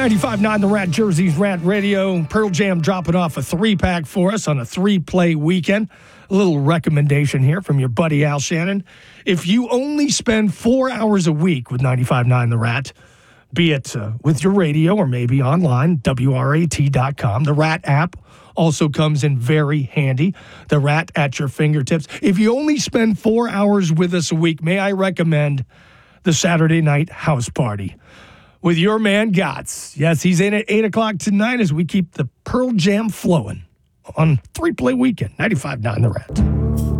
95.9 The Rat, Jersey's Rat Radio. Pearl Jam dropping off a 3-pack for us on a 3-play weekend. A little recommendation here from your buddy Al Shannon. If you only spend 4 hours a week with 95.9 The Rat, be it with your radio or maybe online, WRAT.com. The Rat app also comes in very handy. The Rat at your fingertips. If you only spend 4 hours with us a week, may I recommend the Saturday Night House Party with your man Gotts. Yes, he's in at 8 o'clock tonight as we keep the Pearl Jam flowing on 3-play weekend. 95.9 The Rat.